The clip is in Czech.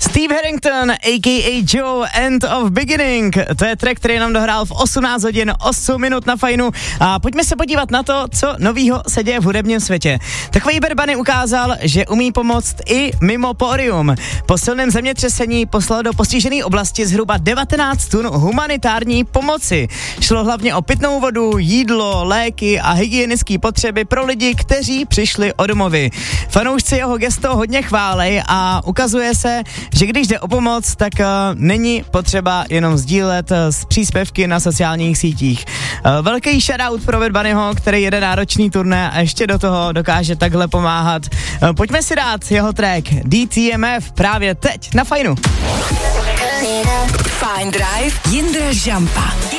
Steve Harrington, a.k.a. Joe, End of Beginning. To je track, který nám dohrál v 18 hodin 8 minut na Fajnu. A pojďme se podívat na to, co novýho se děje v hudebním světě. Takový Bad Bunny ukázal, že umí pomoct i mimo pódium. Po silném zemětřesení poslal do postižené oblasti zhruba 19 tun humanitární pomoci. Šlo hlavně o pitnou vodu, jídlo, léky a hygienické potřeby pro lidi, kteří přišli o domovy. Fanoušci jeho gesto hodně chválej a ukazuje se, že když jde o pomoc, tak není potřeba jenom sdílet z příspěvky na sociálních sítích. Velký shoutout pro Bad Bunnyho, který jede náročný turné a ještě do toho dokáže takhle pomáhat. Pojďme si dát jeho track DTMF právě teď na Fajnu. Fajn Drive, Jindra Žampa.